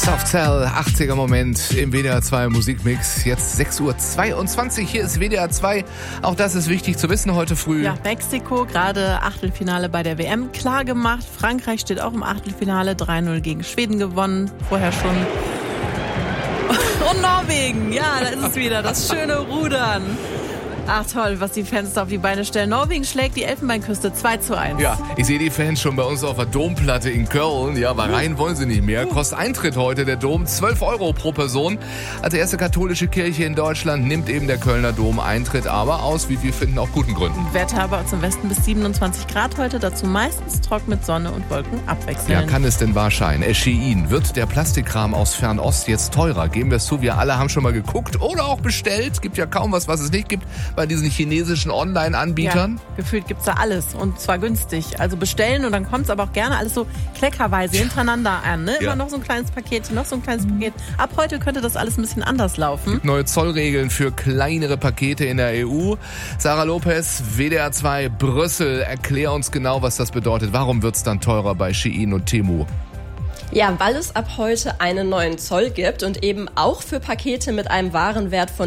Softcell, 80er Moment im WDR 2 Musikmix. Jetzt 6:22 Uhr, hier ist WDR 2. Auch das ist wichtig zu wissen heute früh. Ja, Mexiko, gerade Achtelfinale bei der WM klar gemacht. Frankreich steht auch im Achtelfinale, 3-0 gegen Schweden gewonnen, vorher schon. Und Norwegen, ja, da ist es wieder, das schöne Rudern. Ach toll, was die Fans da auf die Beine stellen. Norwegen schlägt die Elfenbeinküste 2:1. Ja, ich sehe die Fans schon bei uns auf der Domplatte in Köln. Ja, aber rein wollen sie nicht mehr. Kostet Eintritt heute der Dom, 12 € pro Person. Als erste katholische Kirche in Deutschland nimmt eben der Kölner Dom Eintritt, aber aus, wie wir finden, auch guten Gründen. Wetter bei uns im Westen bis 27 Grad heute, dazu meistens trocken mit Sonne und Wolken abwechselnd. Ja, kann es denn wahr sein? Shein, wird der Plastikkram aus Fernost jetzt teurer? Geben wir es zu, wir alle haben schon mal geguckt oder auch bestellt. Gibt ja kaum was es nicht gibt bei diesen chinesischen Online-Anbietern. Ja, gefühlt gibt's da alles und zwar günstig. Also bestellen und dann kommt's aber auch gerne alles so kleckerweise hintereinander an. Ne? Immer noch so ein kleines Paketchen, noch so ein kleines Paket. Ab heute könnte das alles ein bisschen anders laufen. Gibt neue Zollregeln für kleinere Pakete in der EU. Sarah Lopez, WDR 2 Brüssel, erklär uns genau, was das bedeutet. Warum wird's dann teurer bei Shein und Temu? Ja, weil es ab heute einen neuen Zoll gibt und eben auch für Pakete mit einem Warenwert von